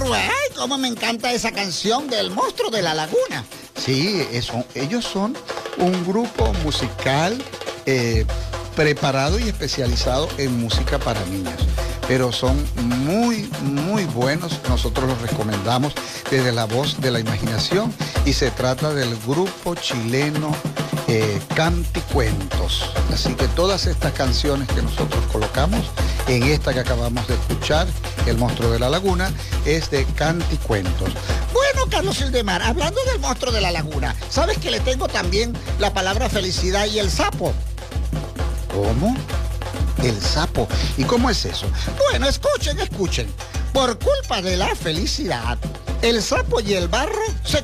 ¡Ay, cómo me encanta esa canción del Monstruo de la Laguna! Sí, ellos son un grupo musical preparado y especializado en música para niños, pero son muy, muy buenos. Nosotros los recomendamos desde La Voz de la Imaginación y se trata del grupo chileno Canticuentos. Así que todas estas canciones que nosotros colocamos en esta que acabamos de escuchar, El Monstruo de la Laguna, es de Canticuentos. Bueno, Carlos Ildemar, hablando del Monstruo de la Laguna, ¿sabes que le tengo también la palabra felicidad y el sapo? ¿Cómo? El sapo. ¿Y cómo es eso? Bueno, escuchen. Por culpa de la felicidad, el sapo y el barro se